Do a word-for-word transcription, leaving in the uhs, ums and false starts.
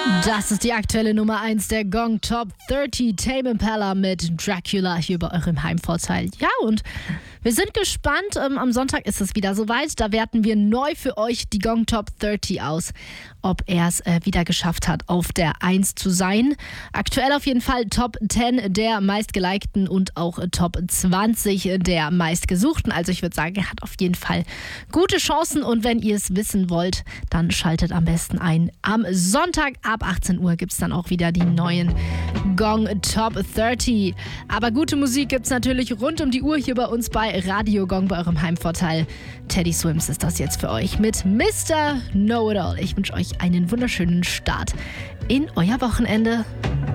Das ist die aktuelle Nummer eins der Gong Top dreißig, Tame Impala mit Dracula hier bei eurem Heimvorteil. Ja, und wir sind gespannt. Ähm, am Sonntag ist es wieder soweit. Da werten wir neu für euch die Gong Top dreißig aus, ob er es äh, wieder geschafft hat, auf der eins zu sein. Aktuell auf jeden Fall Top zehn der meistgelikten und auch äh, Top zwanzig der meistgesuchten. Also ich würde sagen, er hat auf jeden Fall gute Chancen. Und wenn ihr es wissen wollt, dann schaltet am besten ein. Am Sonntag ab achtzehn Uhr gibt es dann auch wieder die neuen Gong Top dreißig. Aber gute Musik gibt es natürlich rund um die Uhr hier bei uns bei Radio Gong bei eurem Heimvorteil. Teddy Swims ist das jetzt für euch mit Mister Know-It-All. Ich wünsche euch einen wunderschönen Start in euer Wochenende.